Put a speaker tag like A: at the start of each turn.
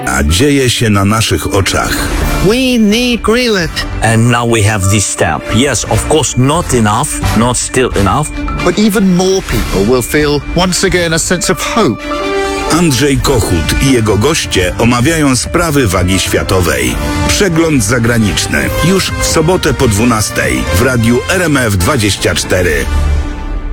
A: a dzieje się na naszych oczach.
B: We need Greenland.
C: And now we have this step. Yes, of course, not enough, not still enough.
D: But even more people will feel once again a sense of hope.
A: Andrzej Kochut i jego goście omawiają sprawy wagi światowej. Przegląd zagraniczny już w sobotę po 12:00 w radiu RMF 24.